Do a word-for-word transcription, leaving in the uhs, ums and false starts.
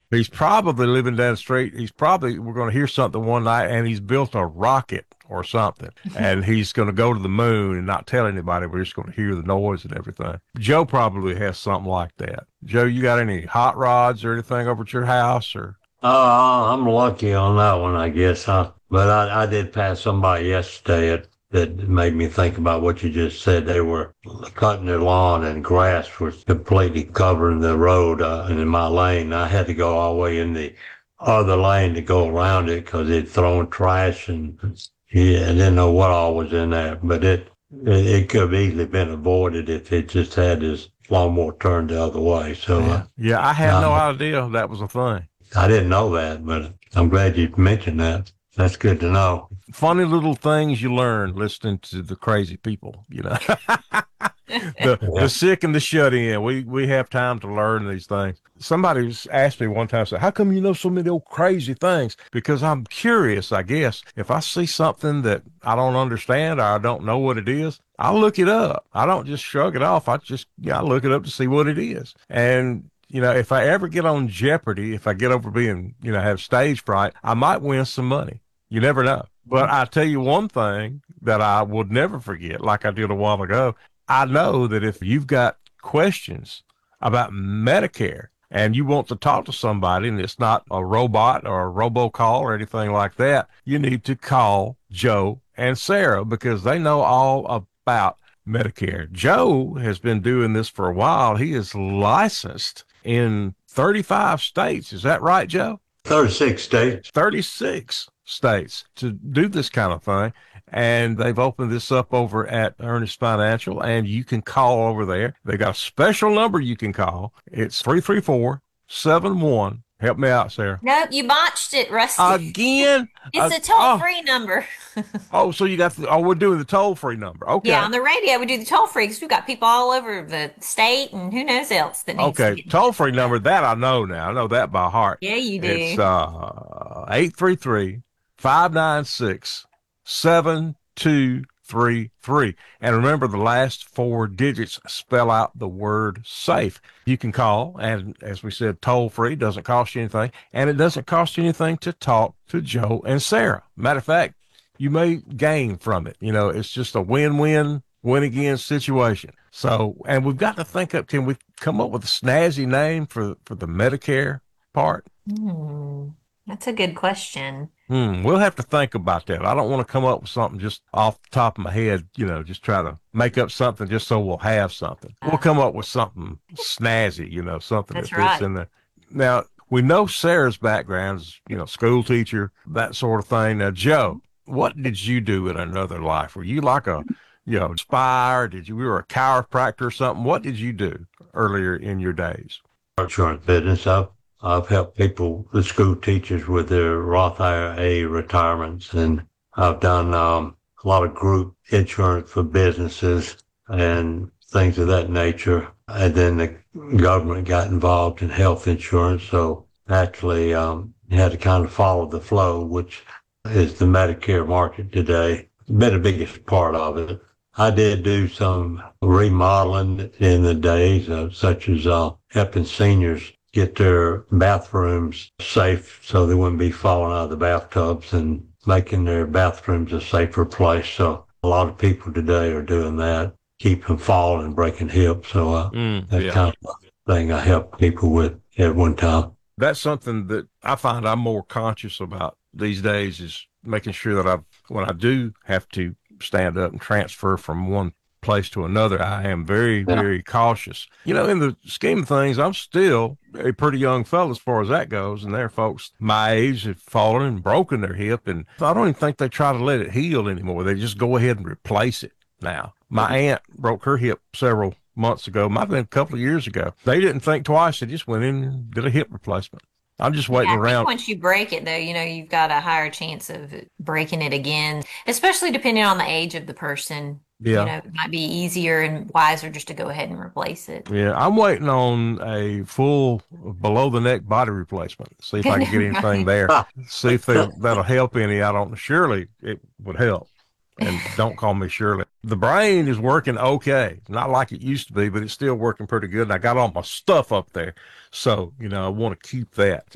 He's probably living down the street. He's probably, we're going to hear something one night and he's built a rocket or something. And he's going to go to the moon and not tell anybody. We're just going to hear the noise and everything. Joe probably has something like that. Joe, you got any hot rods or anything over at your house or? Oh, I'm lucky on that one, I guess, huh? But I, I did pass somebody yesterday that, that made me think about what you just said. They were cutting their lawn and grass was completely covering the road uh, and in my lane. I had to go all the way in the other lane to go around it because they'd thrown trash and yeah, I didn't know what all was in there. But it, it, it could have easily been avoided if it just had this lawnmower turned the other way. So, uh, Yeah. Yeah, I had no um, idea that was a thing. I didn't know that, but I'm glad you mentioned that. That's good to know. Funny little things you learn listening to the crazy people, you know. the the Yeah. sick and the shut in. We we have time to learn these things. Somebody was asked me one time, said, "How come you know so many old crazy things?" Because I'm curious, I guess. If I see something that I don't understand or I don't know what it is, I'll look it up. I don't just shrug it off. I just yeah, I look it up to see what it is. And you know, if I ever get on Jeopardy, if I get over being, you know, have stage fright, I might win some money. You never know. But I tell you one thing that I would never forget, like I did a while ago. I know that if you've got questions about Medicare and you want to talk to somebody and it's not a robot or a robocall or anything like that, you need to call Joe and Sarah because they know all about Medicare. Joe has been doing this for a while. He is licensed in thirty-five states. Is that right, Joe? thirty-six states. thirty-six states to do this kind of thing. And they've opened this up over at Ernest Financial, and you can call over there. They got a special number you can call. It's three three four seven one. Help me out, Sarah. Nope, you botched it, Rusty. Again? It's Uh, a toll oh, free number. oh, so you got the, oh, we're doing the toll free number. Yeah, Okay. on the radio, we do the toll free because we've got people all over the state and who knows else that needs to Okay. get in Toll touch free with number us. that I know now. I know that by heart. Yeah, you It's do. uh eight three three five nine six seven two three three. And remember, the last four digits spell out the word safe. You can call, and as we said, toll free, doesn't cost you anything, and it doesn't cost you anything to talk to Joe and Sarah. Matter of fact, you may gain from it. You know, it's just a win-win, win-again situation. So, and we've got to think up, can we come up with a snazzy name for, for the Medicare part? Hmm, that's a good question. Hmm, we'll have to think about that. I don't want to come up with something just off the top of my head, you know, just try to make up something just so we'll have something. We'll Uh, come up with something snazzy, you know, something that that's fits right. in there. Now, we know Sarah's background is, you know, school teacher, that sort of thing. Now, Joe, what did you do in another life? Were you like a, you know, spy or did you, we were a chiropractor or something? What did you do earlier in your days? Insurance business. I've, I've helped people, the school teachers with their Roth I R A retirements, and I've done um, a lot of group insurance for businesses and things of that nature. And then the government got involved in health insurance. So naturally, um, you had to kind of follow the flow, which is the Medicare market today. Been the biggest part of it. I did do some remodeling in the days, uh, such as uh, helping seniors get their bathrooms safe so they wouldn't be falling out of the bathtubs and making their bathrooms a safer place. So a lot of people today are doing that, keep from falling and breaking hips. So uh, Mm, that's yeah. kind of the thing I help people with at one time. That's something that I find I'm more conscious about these days is making sure that I've, when I do have to stand up and transfer from one place to another, I am very, Yeah. very cautious. You know, in the scheme of things, I'm still a pretty young fellow as far as that goes. And there are folks my age have fallen and broken their hip. And I don't even think they try to let it heal anymore. They just go ahead and replace it now. My aunt broke her hip several months ago, might have been a couple of years ago. They didn't think twice. They just went in and did a hip replacement. I'm just Yeah, waiting I think around. once you break it, though, you know, you've got a higher chance of breaking it again, especially depending on the age of the person. You Yeah. know, it might be easier and wiser just to go ahead and replace it. Yeah. I'm waiting on a full below the neck body replacement. See if I can get anything Right. there. See if they, that'll help any. I don't, surely it would help. And don't call me Shirley. The brain is working okay. Not like it used to be, but it's still working pretty good. And I got all my stuff up there. So, you know, I want to keep that.